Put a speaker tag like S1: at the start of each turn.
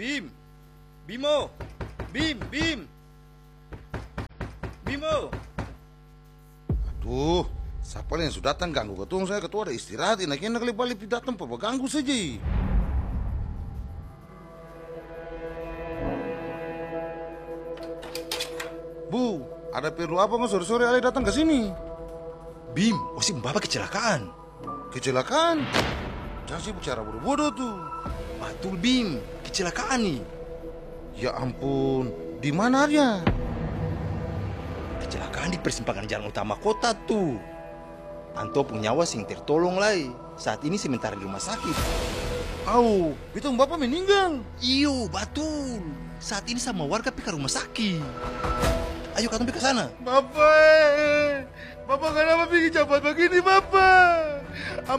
S1: Bim, Bimo, Bim, Bimo.
S2: Aduh, siapa yang sudah datang ganggu ketua saya? Ketua ada istirahat, enak-enak kali balik datang, papa ganggu saja. Bu, ada perlu apa nggak sore-sore Ale datang ke sini?
S1: Bim, si bapak kecelakaan.
S2: Kecelakaan? Jangan sibuk cara bodoh-bodoh tuh.
S1: Betul Bim, kecelakaan nih.
S2: Ya ampun, di mana dia?
S1: Kecelakaan di persimpangan jalan utama kota tuh. Anto penyawa sing tertolong lai. Saat ini sementara di rumah sakit.
S2: Au, itu bapak meninggal.
S1: Iyo, betul. Saat ini sama warga pergi ke rumah sakit. Ayo katong pergi ke sana.
S2: Bapak kenapa pergi cepat begini, Bapak?